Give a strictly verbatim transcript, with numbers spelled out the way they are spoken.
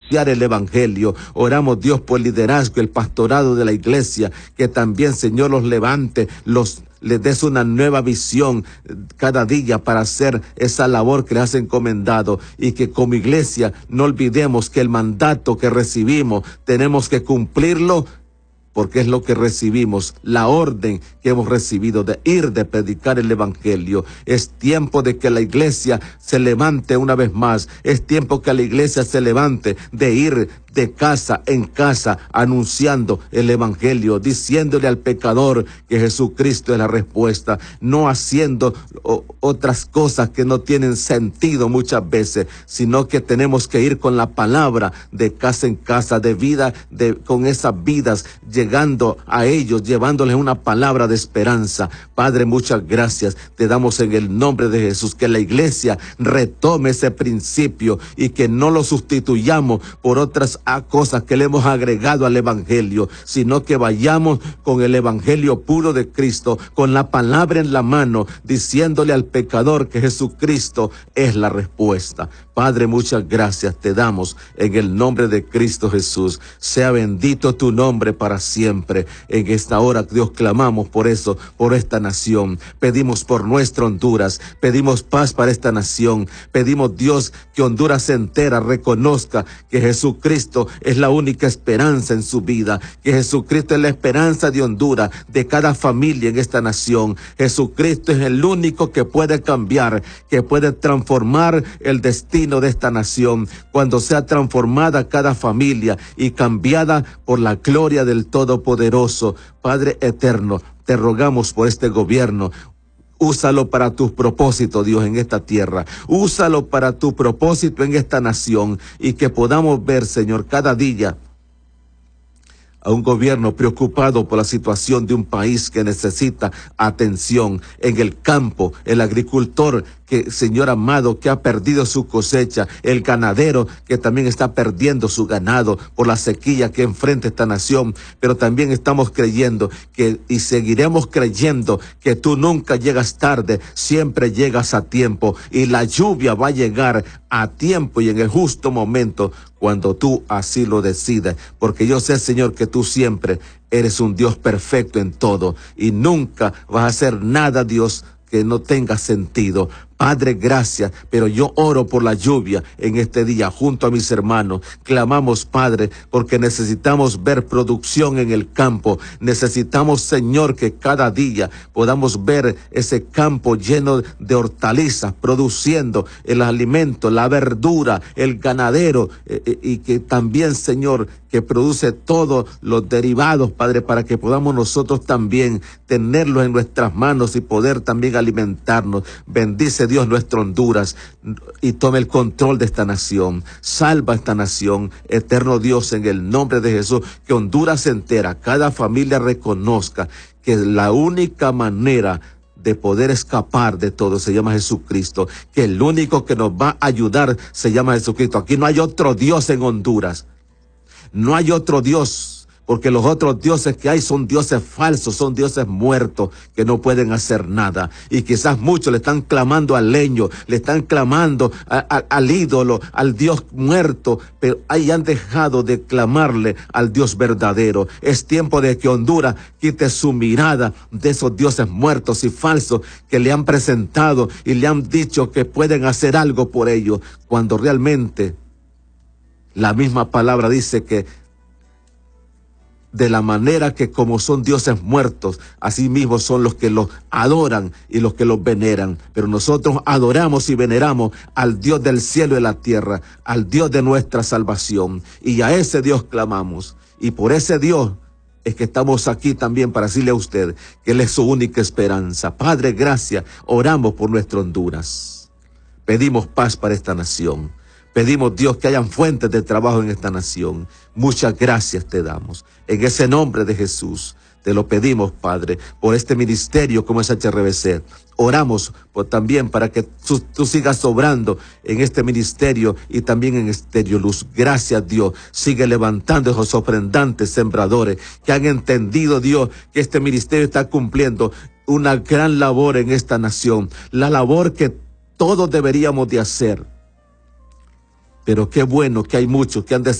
el evangelio. Oramos, Dios, por el liderazgo, el pastorado de la iglesia, que también, Señor, los levante, los les des una nueva visión cada día para hacer esa labor que les has encomendado, y que como iglesia no olvidemos que el mandato que recibimos tenemos que cumplirlo, porque es lo que recibimos, la orden que hemos recibido de ir, de predicar el evangelio. Es tiempo de que la iglesia se levante una vez más. Es tiempo que la iglesia se levante de ir de casa en casa anunciando el evangelio, diciéndole al pecador que Jesucristo es la respuesta, no haciendo o, otras cosas que no tienen sentido muchas veces, sino que tenemos que ir con la palabra de casa en casa, de vida, de, con esas vidas, llegando a ellos, llevándoles una palabra de esperanza. Padre, muchas gracias te damos en el nombre de Jesús, que la iglesia retome ese principio y que no lo sustituyamos por otras a cosas que le hemos agregado al evangelio, sino que vayamos con el evangelio puro de Cristo, con la palabra en la mano, diciéndole al pecador que Jesucristo es la respuesta. Padre, muchas gracias te damos en el nombre de Cristo Jesús. Sea bendito tu nombre para siempre. En esta hora, Dios, clamamos por eso, por esta nación. Pedimos por nuestra Honduras, pedimos paz para esta nación. Pedimos, Dios, que Honduras entera reconozca que Jesucristo es la única esperanza en su vida, que Jesucristo es la esperanza de Honduras, de cada familia en esta nación. Jesucristo es el único que puede cambiar, que puede transformar el destino de esta nación, cuando sea transformada cada familia y cambiada por la gloria del Todopoderoso. Padre eterno, te rogamos por este gobierno. Úsalo para tus propósitos, Dios, en esta tierra. Úsalo para tu propósito en esta nación, y que podamos ver, Señor, cada día a un gobierno preocupado por la situación de un país que necesita atención. En el campo, el agricultor que, Señor amado, que ha perdido su cosecha, el ganadero que también está perdiendo su ganado por la sequía que enfrenta esta nación. Pero también estamos creyendo que, y seguiremos creyendo, que tú nunca llegas tarde, siempre llegas a tiempo, y la lluvia va a llegar a tiempo y en el justo momento, cuando tú así lo decides, porque yo sé, Señor, que tú siempre eres un Dios perfecto en todo, y nunca vas a hacer nada, Dios, que no tenga sentido. Padre, gracias, pero yo oro por la lluvia en este día junto a mis hermanos. Clamamos, Padre, porque necesitamos ver producción en el campo. Necesitamos, Señor, que cada día podamos ver ese campo lleno de hortalizas, produciendo el alimento, la verdura, el ganadero, eh, y que también, Señor, que produce todos los derivados, Padre, para que podamos nosotros también tenerlos en nuestras manos y poder también alimentarnos. Bendice, Dios, nuestro Honduras, y tome el control de esta nación. Salva esta nación, eterno Dios, en el nombre de Jesús. Que Honduras entera, cada familia reconozca que la única manera de poder escapar de todo se llama Jesucristo, que el único que nos va a ayudar se llama Jesucristo. Aquí no hay otro Dios en Honduras, no hay otro Dios, porque los otros dioses que hay son dioses falsos, son dioses muertos que no pueden hacer nada. Y quizás muchos le están clamando al leño, le están clamando a, a, al ídolo, al Dios muerto, pero ahí han dejado de clamarle al Dios verdadero. Es tiempo de que Honduras quite su mirada de esos dioses muertos y falsos que le han presentado y le han dicho que pueden hacer algo por ellos, cuando realmente la misma palabra dice que de la manera que como son dioses muertos, así mismo son los que los adoran y los que los veneran. Pero nosotros adoramos y veneramos al Dios del cielo y la tierra, al Dios de nuestra salvación, y a ese Dios clamamos. Y por ese Dios es que estamos aquí también, para decirle a usted que Él es su única esperanza. Padre, gracias. Oramos por nuestro Honduras. Pedimos paz para esta nación. Pedimos, Dios, que hayan fuentes de trabajo en esta nación. Muchas gracias te damos. En ese nombre de Jesús te lo pedimos, Padre, por este ministerio como es H R B C. Oramos por, también para que tú, tú sigas obrando en este ministerio y también en Estéreo Luz. Gracias, Dios. Sigue levantando esos ofrendantes sembradores que han entendido, Dios, que este ministerio está cumpliendo una gran labor en esta nación. La labor que todos deberíamos de hacer. Pero qué bueno que hay muchos que han decidido